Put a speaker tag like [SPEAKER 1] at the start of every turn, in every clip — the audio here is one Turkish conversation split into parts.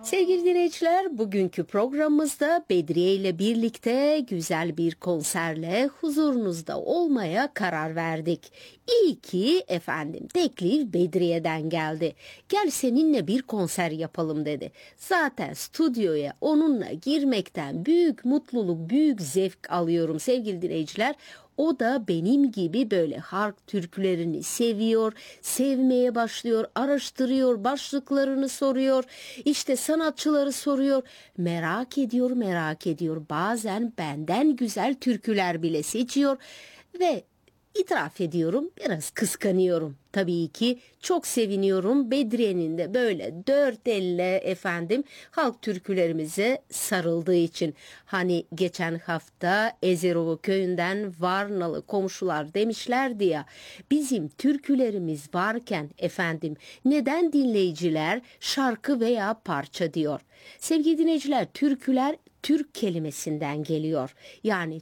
[SPEAKER 1] Sevgili dinleyiciler, bugünkü programımızda Bedriye ile birlikte güzel bir konserle huzurunuzda olmaya karar verdik. İyi ki efendim teklif Bedriye'den geldi. Gel seninle bir konser yapalım dedi. Zaten stüdyoya onunla girmekten büyük mutluluk, büyük zevk alıyorum sevgili dinleyiciler. O da benim gibi böyle halk türkülerini seviyor, sevmeye başlıyor, araştırıyor, başlıklarını soruyor, işte sanatçıları soruyor, merak ediyor. Bazen benden güzel türküler bile seçiyor ve İtiraf ediyorum, biraz kıskanıyorum. Tabii ki çok seviniyorum Bedriye'nin de böyle dört elle efendim halk türkülerimize sarıldığı için. Hani geçen hafta Ezerova köyünden Varnalı komşular demişlerdi ya, bizim türkülerimiz varken efendim neden dinleyiciler şarkı veya parça diyor. Sevgili dinleyiciler, türküler Türk kelimesinden geliyor. Yani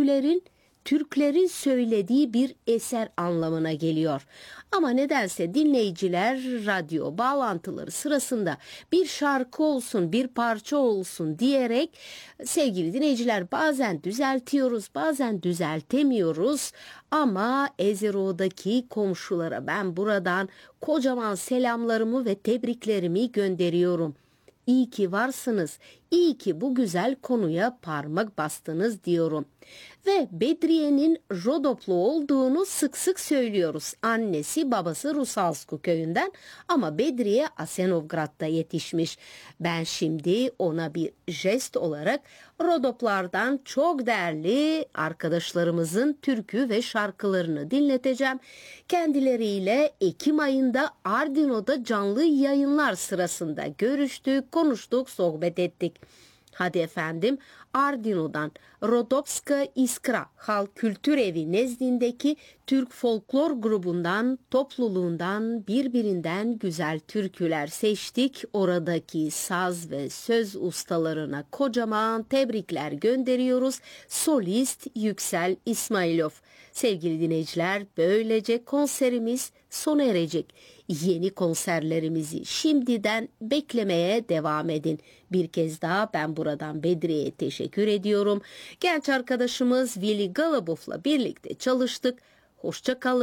[SPEAKER 1] Türklerin söylediği bir eser anlamına geliyor. Ama nedense dinleyiciler radyo bağlantıları sırasında bir şarkı olsun, bir parça olsun diyerek sevgili dinleyiciler bazen düzeltiyoruz, bazen düzeltemiyoruz. Ama Ezero'daki komşulara ben buradan kocaman selamlarımı ve tebriklerimi gönderiyorum. İyi ki varsınız, iyi ki bu güzel konuya parmak bastınız diyorum. Ve Bedriye'nin Rodoplu olduğunu sık sık söylüyoruz. Annesi babası Rusalsku köyünden ama Bedriye Asenovgrad'da yetişmiş. Ben şimdi ona bir jest olarak Rodoplardan çok değerli arkadaşlarımızın türkü ve şarkılarını dinleteceğim. Kendileriyle Ekim ayında Ardino'da canlı yayınlar sırasında görüştük, konuştuk, sohbet ettik. Hadi efendim Ardino'dan Rodopska Iskra Halk Kültür Evi nezdindeki Türk folklor grubundan, topluluğundan birbirinden güzel türküler seçtik. Oradaki saz ve söz ustalarına kocaman tebrikler gönderiyoruz. Solist Yüksel İsmailov. Sevgili dinleyiciler, böylece konserimiz sona erecek. Yeni konserlerimizi şimdiden beklemeye devam edin. Bir kez daha ben buradan Bedriye'ye teşekkür ediyorum. Genç arkadaşımız Vili Galabov'la birlikte çalıştık. Hoşça kalın.